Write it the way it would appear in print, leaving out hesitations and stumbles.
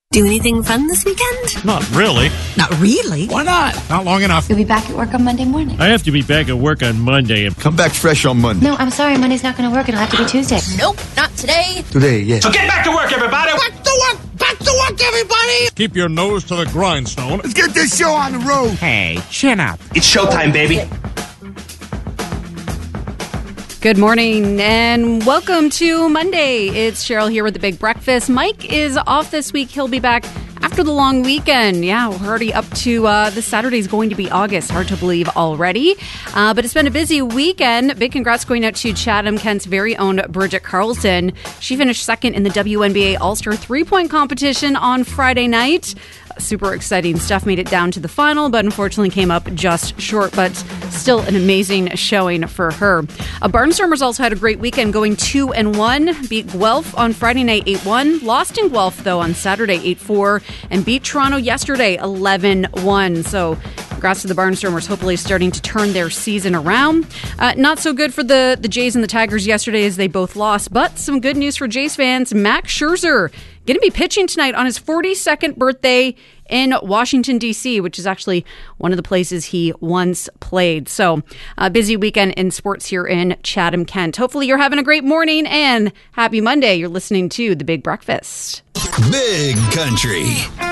Do anything fun this weekend? Not really. Not really? Why not? Not long enough. You'll be back at work on Monday morning. I have to be back at work on Monday. Come back fresh on Monday. No, I'm sorry. Monday's not going to work. It'll have to be Tuesday. Nope, not today. Today, yes. So get back to work, everybody! Back to work! Back to work, everybody! Keep your nose to the grindstone. Let's get this show on the road. Hey, chin up. It's showtime, baby. Good morning and welcome to Monday. It's Cheryl here with The Big Breakfast. Mike is off this week. He'll be back after the long weekend. Yeah, we're already up to this Saturday is going to be August. Hard to believe already. But it's been a busy weekend. Big congrats going out to Chatham-Kent's very own Bridget Carlson. She finished second in the WNBA All-Star three-point competition on Friday night. Super exciting stuff. Made it down to the final, but unfortunately came up just short, but still an amazing showing for her. Barnstormers also had a great weekend, going 2-1, beat Guelph on Friday night 8-1, lost in Guelph though on Saturday 8-4, and beat Toronto yesterday 11-1. So congrats to the Barnstormers, hopefully starting to turn their season around. Not so good for the Jays and the Tigers yesterday as they both lost, but some good news for Jays fans. Max Scherzer going to be pitching tonight on his 42nd birthday in Washington, D.C., which is actually one of the places he once played. So a busy weekend in sports here in Chatham-Kent. Hopefully you're having a great morning and happy Monday. You're listening to The Big Breakfast. Big Country.